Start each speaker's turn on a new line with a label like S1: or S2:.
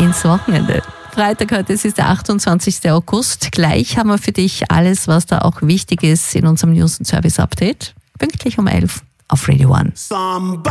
S1: ins Wochenende. Freitag heute, es ist der 28. August. Gleich haben wir für dich alles, was da auch wichtig ist in unserem News- und Service-Update. Pünktlich um 11 auf Radio One.